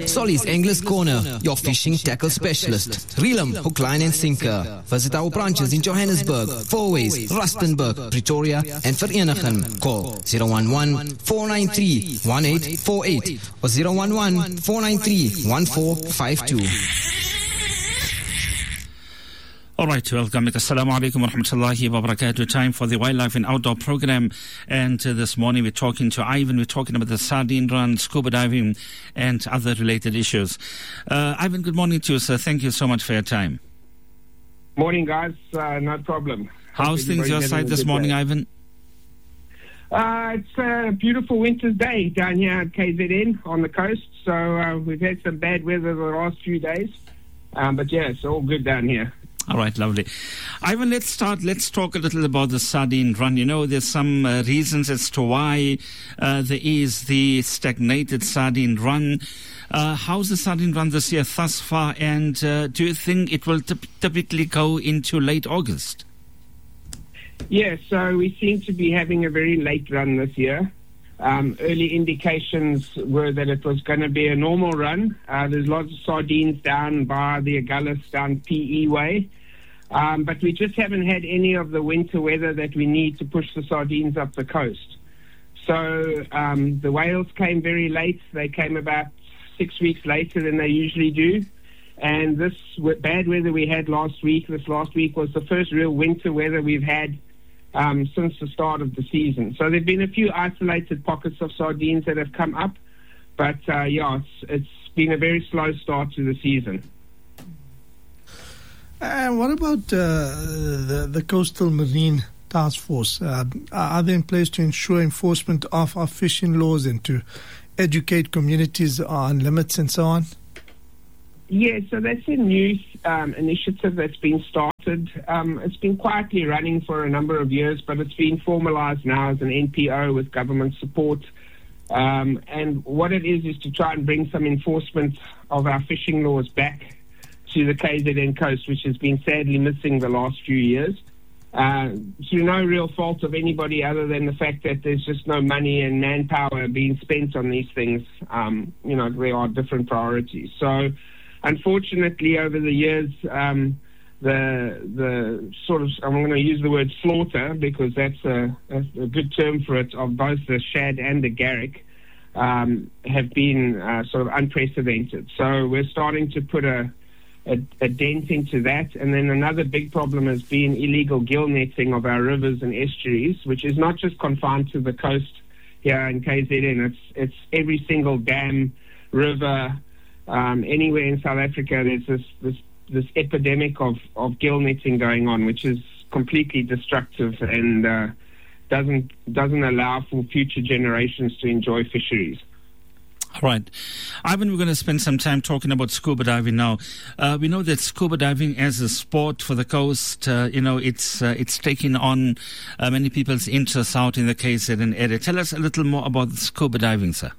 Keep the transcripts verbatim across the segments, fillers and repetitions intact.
Solly's Anglers Corner, your fishing tackle specialist. Reel 'em, hook, line and sinker. Visit our branches in Johannesburg, Fourways, Rustenburg, Pretoria and Vereeniging. Call zero one one, four nine three, one eight four eight or zero one one, four nine three, one four five two. All right, welcome. Assalamu alaikum wa rahmatullahi wa barakatuh. Time for the Wildlife and Outdoor program. And uh, this morning we're talking to Ivan. We're talking about the sardine run, scuba diving, and other related issues. Uh, Ivan, good morning to you, sir. Thank you so much for your time. Morning, guys. Uh, no problem. How's things your side this morning, day. Ivan? Uh, it's a beautiful winter's day down here at K Z N on the coast. So uh, we've had some bad weather the last few days. Um, but yeah, it's all good down here. All right, lovely. Ivan, let's start. Let's talk a little about the sardine run. You know, there's some uh, reasons as to why uh, there is the stagnated sardine run. Uh, how's the sardine run this year thus far? And uh, do you think it will t- typically go into late August? Yeah, so we seem to be having a very late run this year. Um, early indications were that it was going to be a normal run. Uh, there's lots of sardines down by the Agulhas, down P E way. Um, but we just haven't had any of the winter weather that we need to push the sardines up the coast. So um, the whales came very late. They came about six weeks later than they usually do. And this bad weather we had last week, this last week was the first real winter weather we've had Um, since the start of the season. So there have been a few isolated pockets of sardines that have come up, but uh, yeah, it's, it's been a very slow start to the season. And what about uh, the, the Coastal Marine Task Force? Uh, are they in place to ensure enforcement of our fishing laws and to educate communities on limits and so on? Yeah, so that's a new um, initiative that's been started. Um, it's been quietly running for a number of years, but it's been formalized now as an N P O with government support. Um, and what it is is to try and bring some enforcement of our fishing laws back to the K Z N coast, which has been sadly missing the last few years. Uh, through no real fault of anybody other than the fact that there's just no money and manpower being spent on these things. Um, you know, there are different priorities. So unfortunately, over the years, um, the the sort of, I'm going to use the word slaughter because that's a, a, a good term for it, of both the shad and the garrick um, have been uh, sort of unprecedented. So we're starting to put a, a, a dent into that. And then another big problem has been illegal gill netting of our rivers and estuaries, which is not just confined to the coast here in K Z N. It's, it's every single dam, river, Um, anywhere in South Africa, there's this this, this epidemic of, of gill netting going on, which is completely destructive and uh, doesn't doesn't allow for future generations to enjoy fisheries. All right. Ivan, we're going to spend some time talking about scuba diving now. Uh, we know that scuba diving as a sport for the coast, uh, you know, it's uh, it's taking on uh, many people's interests out in the K Z N area. Tell us a little more about scuba diving, sir.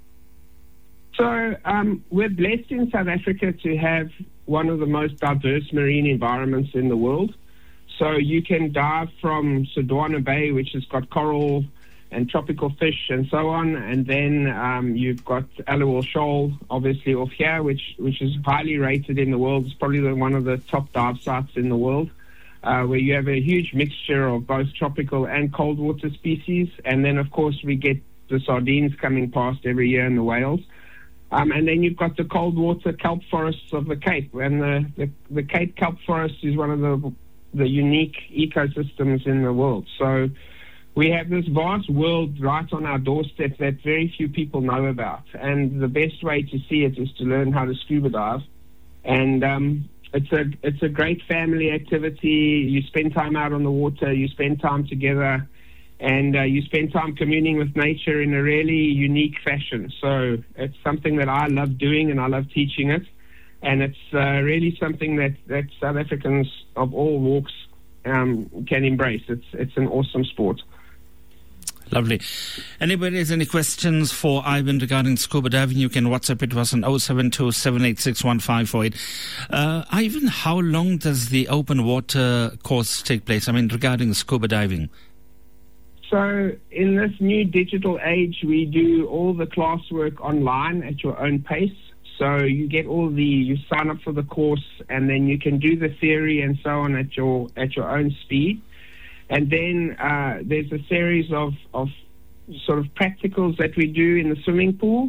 So um, we're blessed in South Africa to have one of the most diverse marine environments in the world. So you can dive from Sodwana Bay, which has got coral and tropical fish and so on, and then um, you've got Aliwal Shoal, obviously off here, which which is highly rated in the world. It's probably the, one of the top dive sites in the world, uh, where you have a huge mixture of both tropical and cold water species. And then, of course, we get the sardines coming past every year and the whales. Um, and then you've got the cold water kelp forests of the Cape. And the, the, the Cape kelp forest is one of the, the unique ecosystems in the world. So we have this vast world right on our doorstep that very few people know about. And the best way to see it is to learn how to scuba dive. And um, it's a it's a great family activity. You spend time out on the water. You spend time together. And uh, you spend time communing with nature in a really unique fashion. So it's something that I love doing and I love teaching it. And it's uh, really something that, that South Africans of all walks um, can embrace. It's it's an awesome sport. Lovely. Anybody has any questions for Ivan regarding scuba diving, you can WhatsApp it to us on oh seven two, seven eight six, one five four eight. Uh, Ivan, how long does the open water course take place? I mean, regarding scuba diving. So in this new digital age, we do all the classwork online at your own pace. So you get all the, you sign up for the course, and then you can do the theory and so on at your at your own speed. And then uh, there's a series of, of sort of practicals that we do in the swimming pool.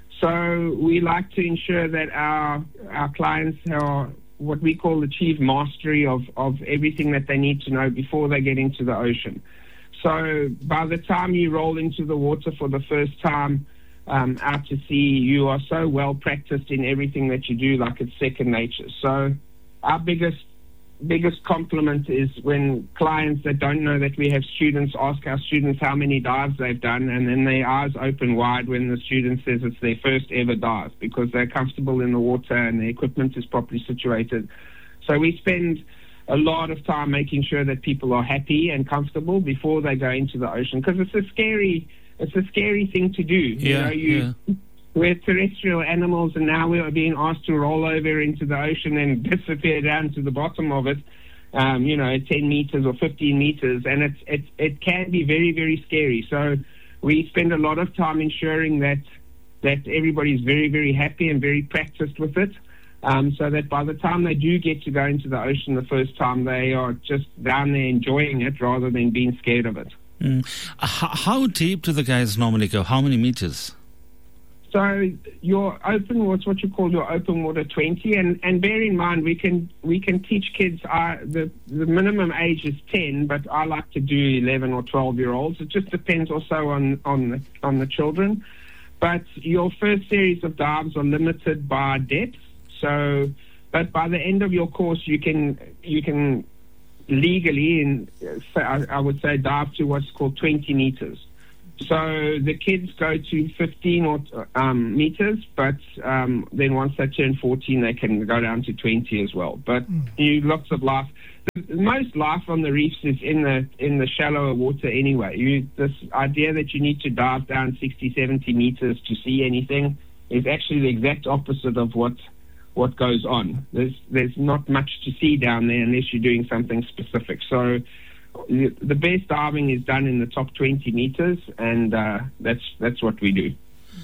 So we like to ensure that our our clients are what we call achieve mastery of, of everything that they need to know before they get into the ocean. So by the time you roll into the water for the first time um, out to sea, you are so well practiced in everything that you do, like it's second nature. So our biggest biggest compliment is when clients that don't know that we have students ask our students how many dives they've done, and then their eyes open wide when the student says it's their first ever dive, because they're comfortable in the water and the equipment is properly situated. So we spend a lot of time making sure that people are happy and comfortable before they go into the ocean, because it's a scary it's a scary thing to do. Yeah, you know, you yeah. We're terrestrial animals, and now we are being asked to roll over into the ocean and disappear down to the bottom of it, um, you know, at ten meters or fifteen meters, and it's, it's, it can be very, very scary. So we spend a lot of time ensuring that that everybody's very, very happy and very practiced with it, um, so that by the time they do get to go into the ocean the first time, they are just down there enjoying it rather than being scared of it. Mm. How, how deep do the guys normally go? How many meters? So your open water, what you call your open water twenty, and, and bear in mind we can we can teach kids. Uh, the the minimum age is ten, but I like to do eleven or twelve year olds. It just depends also on on the, on the children. But your first series of dives are limited by depth. So, but by the end of your course, you can you can legally, in I, I would say, dive to what's called twenty meters. So the kids go to fifteen or um, meters, but um, then once they turn fourteen, they can go down to twenty as well. But mm. you lots of life. The, most life on the reefs is in the in the shallower water anyway. You, this idea that you need to dive down sixty, seventy meters to see anything is actually the exact opposite of what what goes on. There's there's not much to see down there unless you're doing something specific. So the best diving is done in the top twenty meters, and uh, that's that's what we do.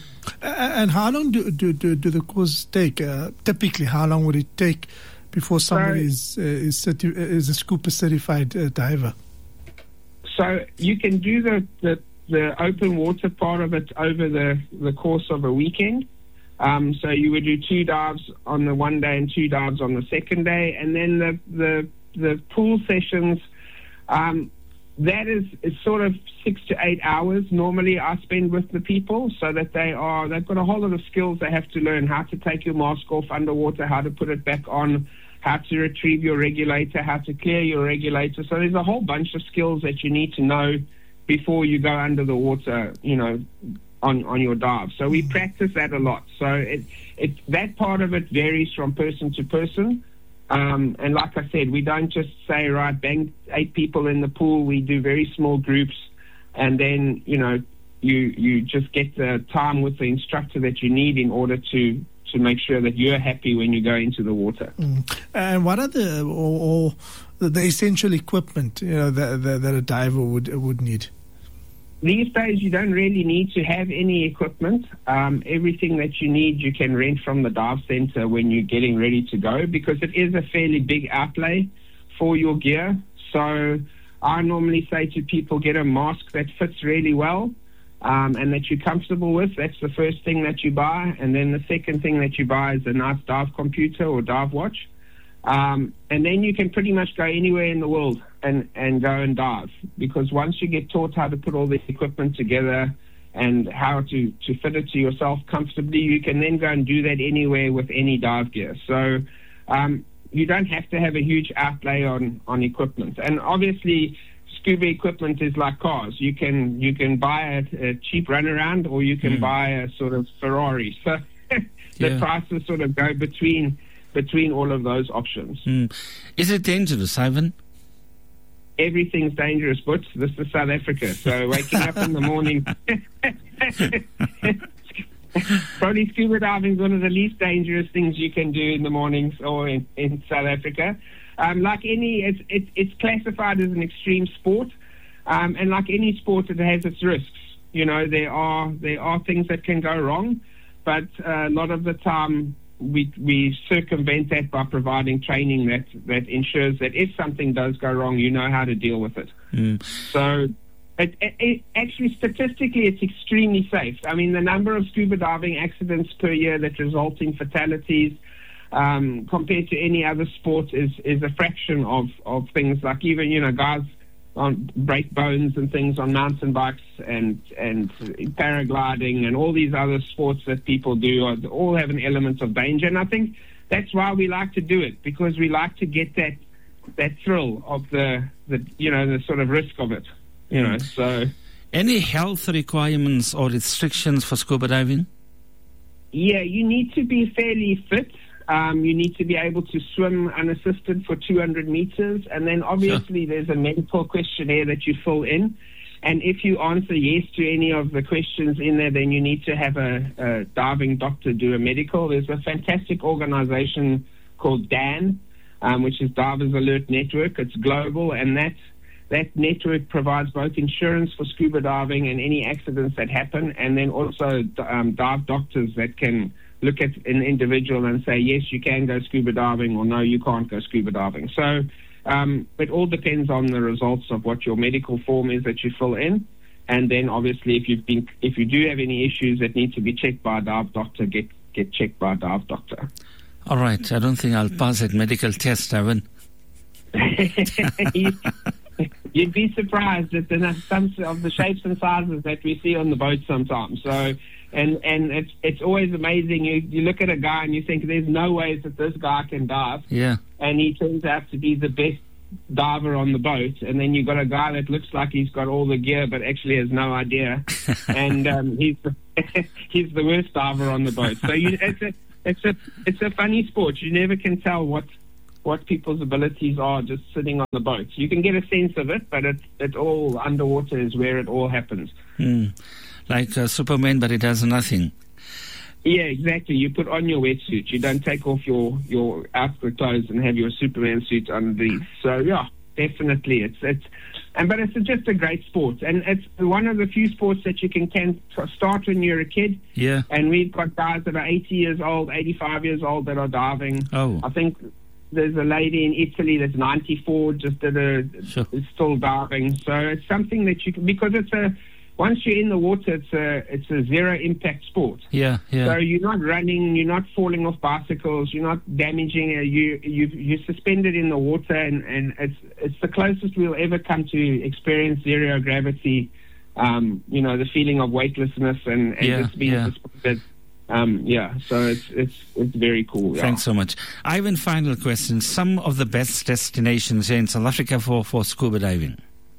And how long do do, do, do the courses take? Uh, typically, how long would it take before somebody so, is uh, is, certi- is a scuba certified uh, diver? So you can do the, the, the open water part of it over the, the course of a weekend. Um, so you would do two dives on the one day and two dives on the second day, and then the the, the pool sessions. Um, that is, is sort of six to eight hours normally I spend with the people, so that they are, they've got a whole lot of skills they have to learn: how to take your mask off underwater, how to put it back on, how to retrieve your regulator, how to clear your regulator. So there's a whole bunch of skills that you need to know before you go under the water, you know, on, on your dive. So we practice that a lot. So it, it, that part of it varies from person to person. Um, and like I said, we don't just say, right, bang eight people in the pool. We do very small groups, and then, you know, you you just get the time with the instructor that you need in order to, to make sure that you're happy when you go into the water. Mm. And what are the or, or the essential equipment, you know, that, that, that a diver would would need? These days, you don't really need to have any equipment. Um, everything that you need, you can rent from the dive center when you're getting ready to go, because it is a fairly big outlay for your gear. So I normally say to people, get a mask that fits really well um, and that you're comfortable with. That's the first thing that you buy. And then the second thing that you buy is a nice dive computer or dive watch. Um, and then you can pretty much go anywhere in the world and, and go and dive, because once you get taught how to put all the equipment together and how to, to fit it to yourself comfortably, you can then go and do that anywhere with any dive gear. So um, you don't have to have a huge outlay on, on equipment. And obviously, scuba equipment is like cars. You can you can buy a, a cheap runaround, or you can mm. buy a sort of Ferrari. So the yeah. prices sort of go between between all of those options. Mm. Is it dangerous, Ivan? Everything's dangerous, but this is South Africa. So waking up in the morning, probably scuba diving is one of the least dangerous things you can do in the mornings or in, in South Africa. Um, like any, it's, it's, it's classified as an extreme sport, um, and like any sport, it has its risks. You know, there are there are things that can go wrong. but uh, a lot of the time we we circumvent that by providing training that, that ensures that if something does go wrong, you know how to deal with it. Mm. So it, it, it, actually, statistically, it's extremely safe. I mean, the number of scuba diving accidents per year that result in fatalities um, compared to any other sport is, is a fraction of, of things like even, you know, guys on break bones and things on mountain bikes and and paragliding and all these other sports that people do are, all have an element of danger, and I think that's why we like to do it, because we like to get that that thrill of the, the you know the sort of risk of it, you know. So any health requirements or restrictions for scuba diving? Yeah, you need to be fairly fit. Um, you need to be able to swim unassisted for two hundred meters. And then obviously sure. there's a medical questionnaire that you fill in. And if you answer yes to any of the questions in there, then you need to have a, a diving doctor do a medical. There's a fantastic organization called D A N, um, which is Divers Alert Network. It's global, and that, that network provides both insurance for scuba diving and any accidents that happen, and then also um, dive doctors that can look at an individual and say, yes, you can go scuba diving, or no, you can't go scuba diving. So um, it all depends on the results of what your medical form is that you fill in. And then obviously if you've been, if you do have any issues that need to be checked by a dive doctor, get, get checked by a dive doctor. All right. I don't think I'll pass that medical test, Ivan. You'd be surprised at the, some of the shapes and sizes that we see on the boat sometimes. So, and and it's it's always amazing. You you look at a guy and you think there's no ways that this guy can dive. Yeah. And he turns out to be the best diver on the boat. And then you've got a guy that looks like he's got all the gear but actually has no idea. and um, he's the, he's the worst diver on the boat. So you, it's a it's a it's a funny sport. You never can tell what. what people's abilities are just sitting on the boat. You can get a sense of it, but it, it all underwater is where it all happens. Mm. Like uh, Superman, but it does nothing. Yeah, exactly. You put on your wetsuit. You don't take off your, your outfit clothes and have your Superman suit underneath. So, yeah, definitely. It's it's and But it's just a great sport. And it's one of the few sports that you can, can start when you're a kid. Yeah. And we've got guys that are eighty years old, eighty-five years old that are diving. Oh. I think there's a lady in Italy that's ninety-four, just did a, sure. is still diving. So it's something that you can, because it's a, once you're in the water, it's a, it's a zero impact sport. Yeah, yeah. So you're not running, you're not falling off bicycles, you're not damaging, uh, you, you, you're suspended in the water, and, and it's, it's the closest we'll ever come to experience zero gravity, um, you know, the feeling of weightlessness and, and yeah, just being yeah. suspended. Um, yeah, so it's it's it's very cool. Yeah. Thanks so much. Ivan, final question. Some of the best destinations here in South Africa for, for scuba diving?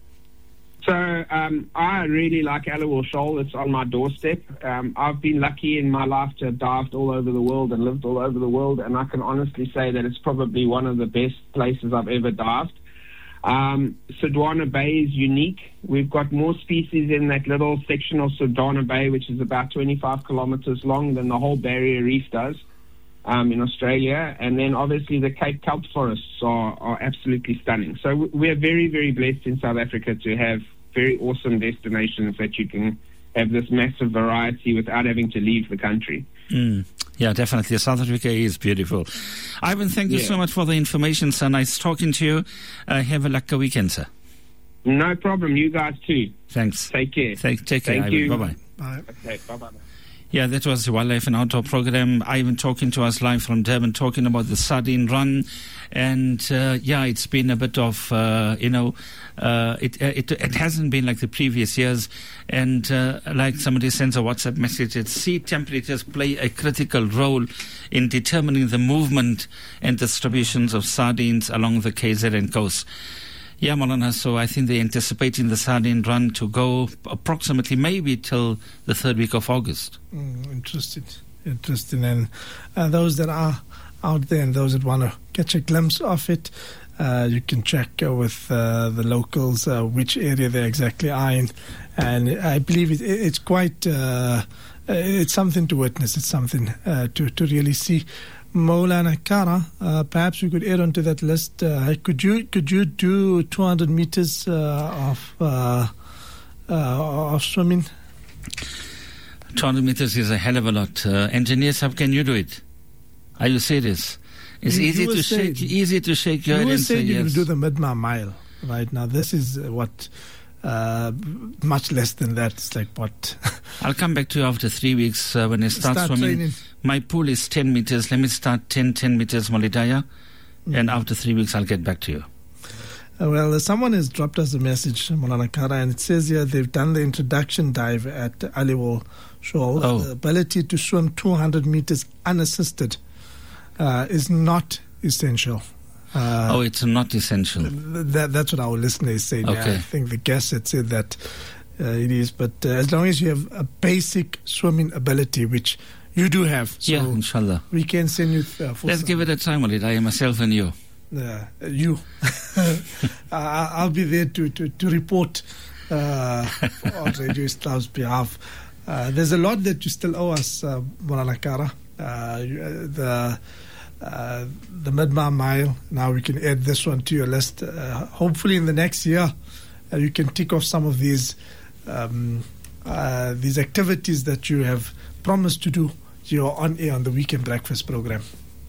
So um, I really like Aliwal Shoal. It's on my doorstep. Um, I've been lucky in my life to have dived all over the world and lived all over the world, and I can honestly say that it's probably one of the best places I've ever dived. Um, Sodwana Bay is unique. We've got more species in that little section of Sodwana Bay, which is about twenty-five kilometers long, than the whole Barrier Reef does um, in Australia. And then obviously the Cape Kelp forests are, are absolutely stunning. So we're very, very blessed in South Africa to have very awesome destinations that you can have this massive variety without having to leave the country. Mm. Yeah, definitely. South Africa is beautiful. Ivan, thank you yeah. so much for the information, sir. Nice talking to you. Uh, have a lucky weekend, sir. No problem. You guys too. Thanks. Take care. Take, take care, Thank Ivan. you. Bye-bye. Bye. Okay, bye-bye. Yeah, that was the Wildlife and Outdoor program. Ivan talking to us live from Durban, talking about the Sardine Run. And, uh, yeah, it's been a bit of, uh, you know, uh, it, it it hasn't been like the previous years. And uh, like somebody sends a WhatsApp message, that sea temperatures play a critical role in determining the movement and distributions of sardines along the K Z N coast. Yeah, Malana, so I think they're anticipating the Sardine Run to go approximately maybe till the third week of August. Mm, interesting. Interesting. And uh, those that are out there and those that want to catch a glimpse of it, uh, you can check uh, with uh, the locals uh, which area they exactly are in. And I believe it, it's quite, uh, it's something to witness. It's something uh, to, to really see. Maulana Kara, uh, perhaps we could add onto that list. Uh, could you could you do two hundred meters uh, of uh, uh, of swimming? two hundred meters is a hell of a lot. Uh, engineer Sab, can you do it? Are you serious? It's You- easy you to were shake. saying- Easy to shake your You head were and say saying you're going yes. to do the mid-mile mile right now. This is uh, what, uh, much less than that. It's like what? I'll come back to you after three weeks uh, when I start, Start swimming. training. My pool is ten meters. Let me start ten, ten meters Molidaya, Mm. and after three weeks I'll get back to you. Uh, well, uh, someone has dropped us a message, Molana Kara, and it says here they've done the introduction dive at Aliwal Shoal. Oh. The ability to swim two hundred meters unassisted uh, is not essential. Uh, oh, it's not essential. th- that, that's what our listener is saying. Okay. I think the guest had said that uh, it is, but uh, as long as you have a basic swimming ability, which you do have, so Yeah, inshallah. we can send you uh, for Let's some- give it a try, Molidaya, myself and you. Uh, you. I- I'll be there to, to, to report uh, on Radio Islam's behalf. Uh, there's a lot that you still owe us, uh, Molana Kara. Uh, the uh, the mid-mile mile. Now we can add this one to your list. Uh, hopefully in the next year uh, you can tick off some of these um, uh, these activities that you have promised to do. You're on air on the Weekend Breakfast program.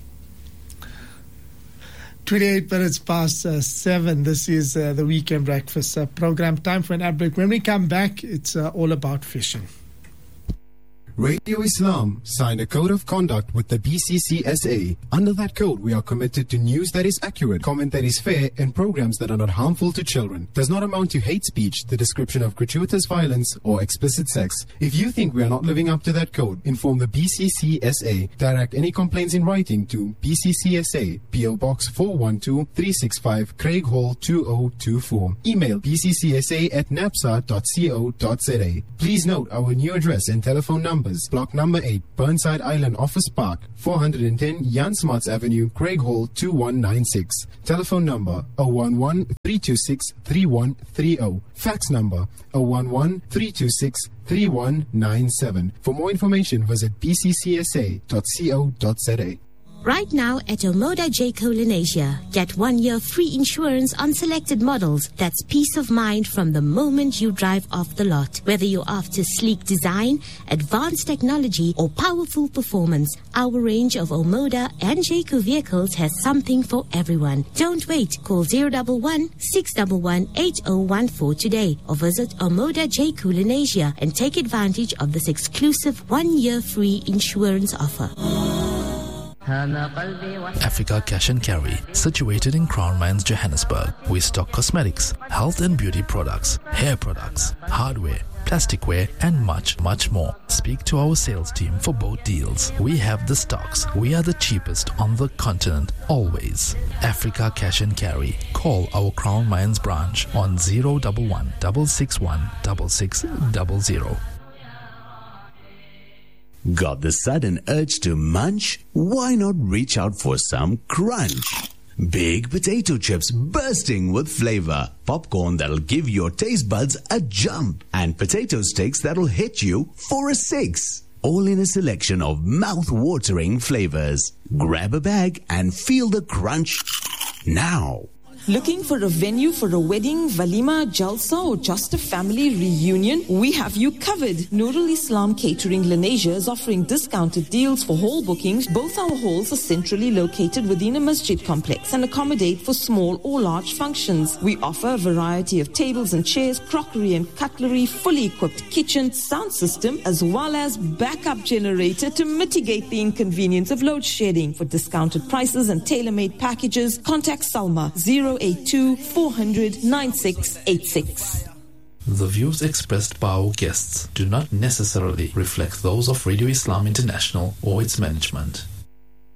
twenty-eight minutes past uh, seven. This is uh, the Weekend Breakfast uh, program. Time for an ad break. When we come back, it's uh, all about fishing. Radio Islam signed a code of conduct with the B C C S A. Under that code, we are committed to news that is accurate, comment that is fair, and programs that are not harmful to children. Does not amount to hate speech, the description of gratuitous violence, or explicit sex. If you think we are not living up to that code, inform the B C C S A. Direct any complaints in writing to B C C S A, P O Box four one two, three six five, Craig Hall two oh two four. Email b c c s a at napsa dot co dot z a. Please note our new address and telephone numbers. Block number eight, Burnside Island Office Park, four hundred ten Jan Smarts Avenue, Craig Hall two one nine six. Telephone number zero one one, three two six, three one three zero. Fax number zero one one, three two six, three one nine seven. For more information, visit b c c s a dot co dot z a. Right now at Omoda Jayco Lenasia, get one year free insurance on selected models. That's peace of mind from the moment you drive off the lot. Whether you're after sleek design, advanced technology, or powerful performance, our range of Omoda and Jayco vehicles has something for everyone. Don't wait. Call zero one one, six one one, eight zero one four today or visit Omoda Jayco Lenasia and take advantage of this exclusive one year free insurance offer. Africa Cash and Carry, situated in Crown Mines, Johannesburg. We stock cosmetics, health and beauty products, hair products, hardware, plasticware, and much, much more. Speak to our sales team for both deals. We have the stocks. We are the cheapest on the continent, always. Africa Cash and Carry. Call our Crown Mines branch on zero one one, six six one, six six zero zero. Got the sudden urge to munch? Why not reach out for some crunch? Big potato chips bursting with flavor, popcorn that'll give your taste buds a jump, and potato sticks that'll hit you for a six. All in a selection of mouth-watering flavors. Grab a bag and feel the crunch now. Looking for a venue for a wedding, walima, jalsa, or just a family reunion? We have you covered. Nurul Islam Catering Lenasia is offering discounted deals for hall bookings. Both our halls are centrally located within a masjid complex and accommodate for small or large functions. We offer a variety of tables and chairs, crockery and cutlery, fully equipped kitchen, sound system, as well as backup generator to mitigate the inconvenience of load shedding. For discounted prices and tailor-made packages, contact Salma zero eight two, four hundred, nine six eight six. The views expressed by our guests do not necessarily reflect those of Radio Islam International or its management.